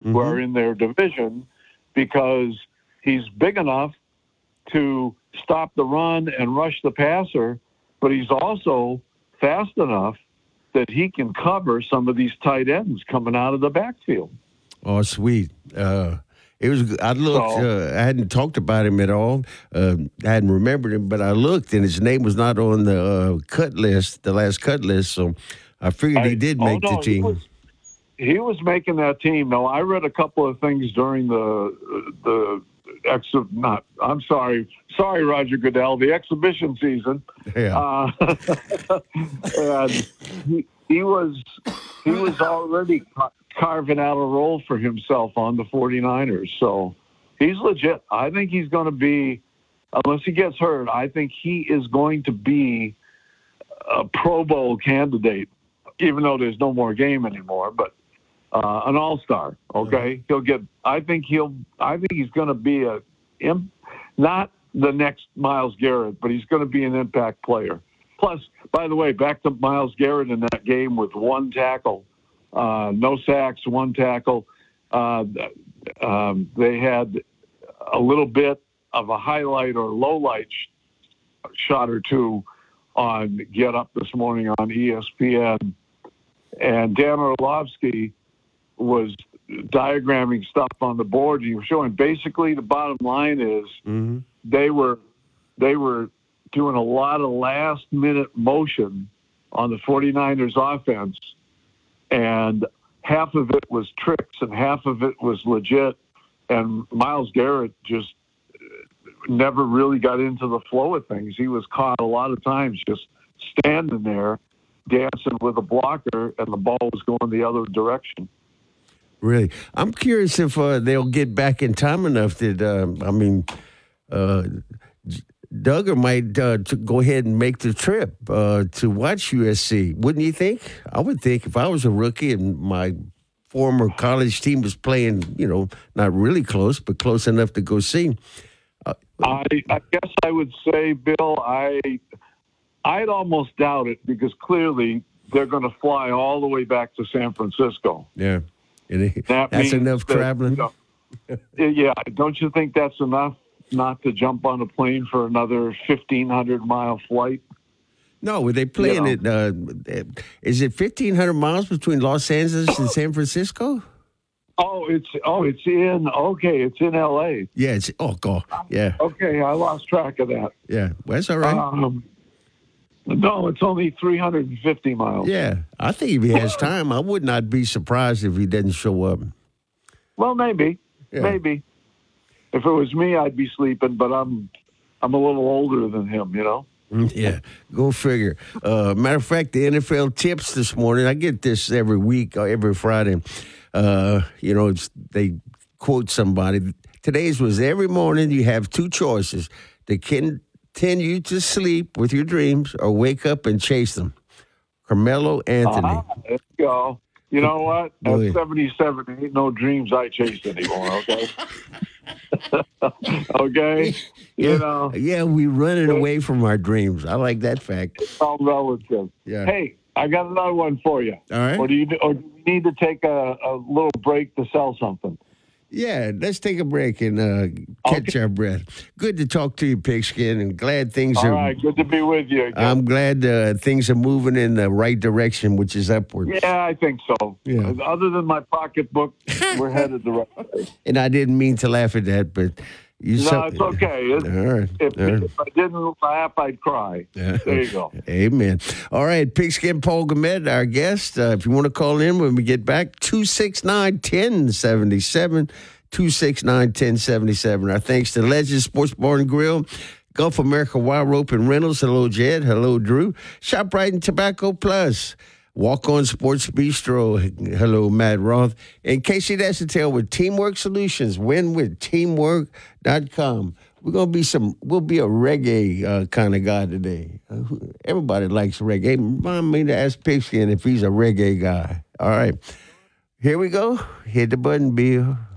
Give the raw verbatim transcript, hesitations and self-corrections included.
who are in their division, because he's big enough to stop the run and rush the passer, but he's also fast enough that he can cover some of these tight ends coming out of the backfield. Oh, sweet. Uh, it was. I looked. So, uh, I hadn't talked about him at all. Uh, I hadn't remembered him, but I looked, and his name was not on the uh, cut list, the last cut list. So I figured I, he did oh, make no, the team. He was, he was making that team. No, I read a couple of things during the the ex. Not. I'm sorry. Sorry, Roger Goodell. The exhibition season. Yeah. Uh, and he, he was he was already carving out a role for himself on the 49ers. So he's legit. I think he's going to be, unless he gets hurt, I think he is going to be a Pro Bowl candidate, even though there's no more game anymore, but uh, an all-star. Okay. Mm-hmm. He'll get, I think he'll, I think he's going to be a, not the next Myles Garrett, but he's going to be an impact player. Plus, by the way, back to Myles Garrett in that game with one tackle. Uh, no sacks, one tackle. Uh, um, they had a little bit of a highlight or low light sh- shot or two on Get Up this morning on E S P N. And Dan Orlovsky was diagramming stuff on the board. He was showing basically the bottom line is mm-hmm. they were they were doing a lot of last minute motion on the 49ers offense. And half of it was tricks and half of it was legit. And Myles Garrett just never really got into the flow of things. He was caught a lot of times just standing there, dancing with a blocker, and the ball was going the other direction. Really? I'm curious if uh, they'll get back in time enough that, uh, I mean, uh, Duggar might uh, to go ahead and make the trip uh, to watch U S C. Wouldn't you think? I would think if I was a rookie and my former college team was playing, you know, not really close, but close enough to go see. Uh, I, I guess I would say, Bill, I, I'd almost doubt it because clearly they're going to fly all the way back to San Francisco. Yeah. It, that that's enough that, traveling. You know, yeah. Don't you think that's enough not to jump on a plane for another fifteen hundred mile flight? No, were they playing you know? it? Uh, is it fifteen hundred miles between Los Angeles and San Francisco? Oh, it's oh, it's in okay, it's in L A. Yeah, it's oh god, yeah. Okay, I lost track of that. Yeah, well, that's all right. Um, no, it's only three hundred fifty miles. Yeah, I think if he has time, I would not be surprised if he doesn't show up. Well, maybe, yeah. maybe. If it was me, I'd be sleeping, but I'm I'm a little older than him, you know. Yeah, go figure. Uh, matter of fact, the N F L tips this morning. I get this every week, or every Friday. Uh, you know, it's, they quote somebody. Today's was every morning you have two choices: to continue to sleep with your dreams, or wake up and chase them. Carmelo Anthony. Ah, there you go. You know what? At seventy-seven, ain't no dreams I chase anymore. Okay. Okay, you yeah, know. Yeah, we running away from our dreams. I like that fact. It's all relative. Yeah. Hey, I got another one for you. All right. Or do you, or do you need to take a, a little break to sell something? Yeah, let's take a break and uh, catch Okay. our breath. Good to talk to you, Pigskin, and glad things All are. right, good to be with you again. I'm glad uh, things are moving in the right direction, which is upward. Yeah, I think so. Yeah. Other than my pocketbook, we're headed the right way. And I didn't mean to laugh at that, but you. No, so- it's okay. It's, All right. if, All right. if I didn't laugh, I'd cry. There you go. Amen. All right, Pigskin Paul Gomet, our guest. Uh, if you want to call in when we get back, two six nine, one oh seven seven. two six nine, one oh seven seven. Our thanks to Legends Sports Bar and Grill, Gulf America Wild Rope and Rentals. Hello, Jed. Hello, Drew. ShopRite and Tobacco Plus. Walk On Sports Bistro. Hello, Matt Roth. And Casey Desautel with Teamwork Solutions. Win with teamwork dot com. We're going to be some, we'll be a reggae uh, kind of guy today. Uh, everybody likes reggae. Remind me to ask Pigskin if he's a reggae guy. All right. Here we go. Hit the button, Bill.